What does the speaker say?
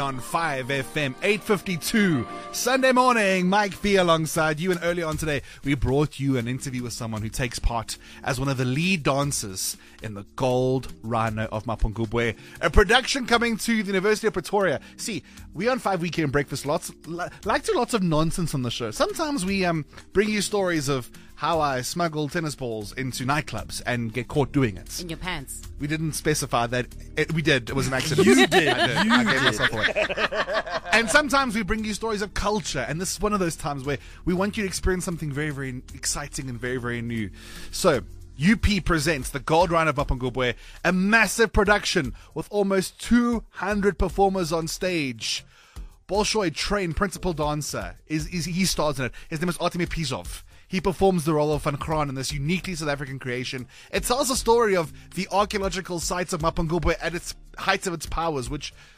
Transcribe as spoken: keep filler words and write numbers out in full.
on five F M, eight fifty-two. Sunday morning, Mike Fee alongside you. And earlier on today, we brought you an interview with someone who takes part as one of the lead dancers in the Gold Rhino of Mapungubwe, a production coming to the University of Pretoria. See, we on Five Weekend Breakfast lots like to lots of nonsense on the show. Sometimes we um bring you stories of how I smuggle tennis balls into nightclubs and get caught doing it. In your pants. We didn't specify that. It, we did. It was an accident. You did. I did. You I gave did. myself away. And sometimes we bring you stories of culture. And this is one of those times where we want you to experience something very, very exciting and very, very new. So, U P presents the Gold Rhino of Mapungubwe, a massive production with almost two hundred performers on stage. Bolshoi, trained principal dancer, is, is he stars in it. His name is Artemir Pizov. He performs the role of Van Kraan in this uniquely South African creation. It tells a story of the archaeological sites of Mapungubwe at its height of its powers, which